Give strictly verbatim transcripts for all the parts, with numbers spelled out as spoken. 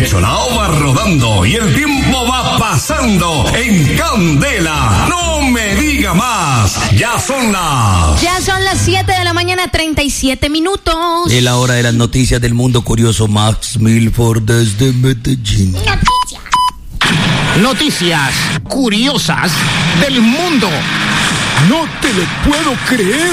El cholao va rodando y el tiempo va pasando en candela. No me diga más. Ya son las... Ya son las siete de la mañana, treinta y siete minutos. Es la hora de las noticias del mundo curioso. Max Milford desde Medellín. Noticias. Noticias curiosas del mundo. No te lo puedo creer.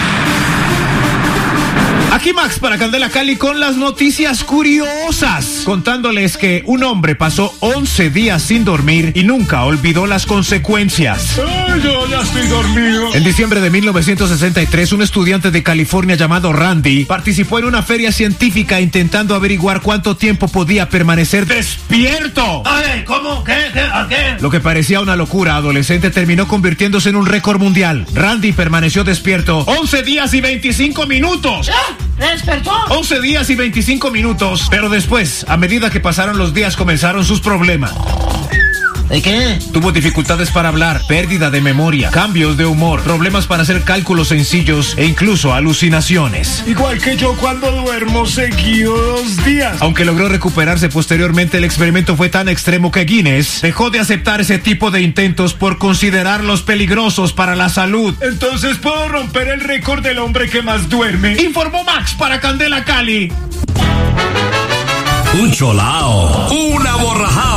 Aquí Max para Candela Cali con las noticias curiosas, contándoles que un hombre pasó once días sin dormir y nunca olvidó las consecuencias. Ay, yo ya estoy dormido. En diciembre de mil novecientos sesenta y tres, un estudiante de California llamado Randy participó en una feria científica intentando averiguar cuánto tiempo podía permanecer despierto. Ay, ¿cómo? ¿Qué? ¿Qué? ¿A qué? Lo que parecía una locura adolescente terminó convirtiéndose en un récord mundial. Randy permaneció despierto once días y veinticinco minutos. ¿Eh? ¿Despertó? once días y veinticinco minutos. Pero después, a medida que pasaron los días, comenzaron sus problemas. ¿De qué? Tuvo dificultades para hablar, pérdida de memoria, cambios de humor, problemas para hacer cálculos sencillos e incluso alucinaciones. Igual que yo cuando duermo seguido dos días. Aunque logró recuperarse posteriormente, el experimento fue tan extremo que Guinness dejó de aceptar ese tipo de intentos por considerarlos peligrosos para la salud. Entonces puedo romper el récord del hombre que más duerme. Informó Max para Candela Cali. Un cholao, una borrajada